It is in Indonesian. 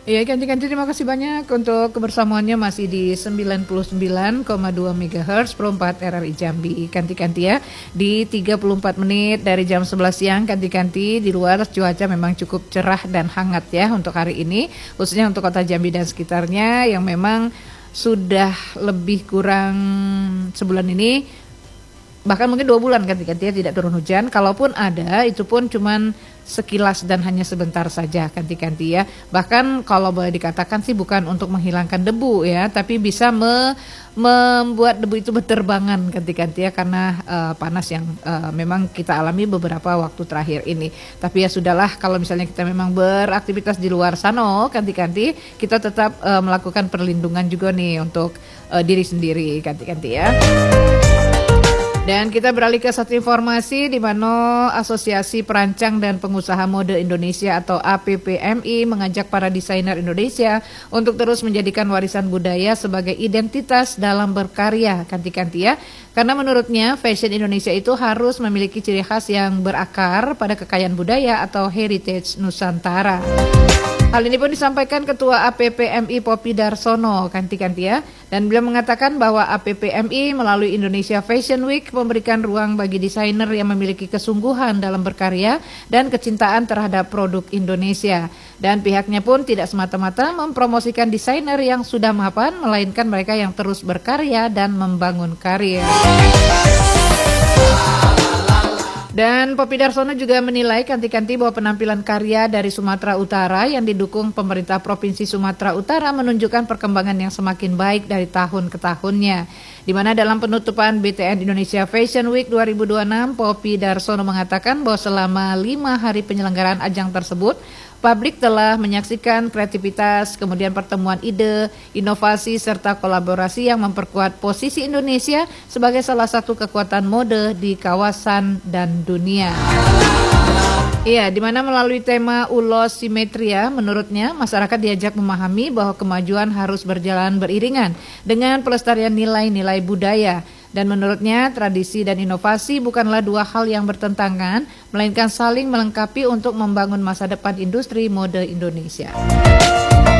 Ya, ganti-ganti terima kasih banyak untuk kebersamaannya masih di 99,2 MHz Pro 4 RRI Jambi. Ganti-ganti ya di 34 menit dari jam 11 siang. Ganti-ganti di luar cuaca memang cukup cerah dan hangat ya untuk hari ini, khususnya untuk kota Jambi dan sekitarnya yang memang sudah lebih kurang sebulan ini, bahkan mungkin 2 bulan ganti-ganti ya tidak turun hujan. Kalaupun ada, itu pun cuman sekilas dan hanya sebentar saja ganti-ganti ya. Bahkan kalau boleh dikatakan sih bukan untuk menghilangkan debu ya, tapi bisa membuat debu itu berterbangan ganti-ganti ya, karena panas yang memang kita alami beberapa waktu terakhir ini. Tapi ya sudahlah, kalau misalnya kita memang beraktivitas di luar sana ganti-ganti, kita tetap melakukan perlindungan juga nih untuk diri sendiri ganti-ganti ya. Dan kita beralih ke satu informasi di mana Asosiasi Perancang dan Pengusaha Mode Indonesia atau APPMI mengajak para desainer Indonesia untuk terus menjadikan warisan budaya sebagai identitas dalam berkarya ganti-ganti ya. Karena menurutnya fashion Indonesia itu harus memiliki ciri khas yang berakar pada kekayaan budaya atau heritage Nusantara. Hal ini pun disampaikan Ketua APPMI Poppy Darsono ganti-ganti ya, dan beliau mengatakan bahwa APPMI melalui Indonesia Fashion Week memberikan ruang bagi desainer yang memiliki kesungguhan dalam berkarya dan kecintaan terhadap produk Indonesia. Dan pihaknya pun tidak semata-mata mempromosikan desainer yang sudah mapan, melainkan mereka yang terus berkarya dan membangun karir. Dan Poppy Darsono juga menilai ganti-ganti bahwa penampilan karya dari Sumatera Utara yang didukung pemerintah Provinsi Sumatera Utara menunjukkan perkembangan yang semakin baik dari tahun ke tahunnya. Di mana dalam penutupan BTN Indonesia Fashion Week 2026, Poppy Darsono mengatakan bahwa selama 5 hari penyelenggaraan ajang tersebut, publik telah menyaksikan kreativitas, kemudian pertemuan ide, inovasi, serta kolaborasi yang memperkuat posisi Indonesia sebagai salah satu kekuatan mode di kawasan dan dunia. Iya, di mana melalui tema Ulos Simetria, menurutnya masyarakat diajak memahami bahwa kemajuan harus berjalan beriringan dengan pelestarian nilai-nilai budaya. Dan menurutnya tradisi dan inovasi bukanlah dua hal yang bertentangan, melainkan saling melengkapi untuk membangun masa depan industri mode Indonesia.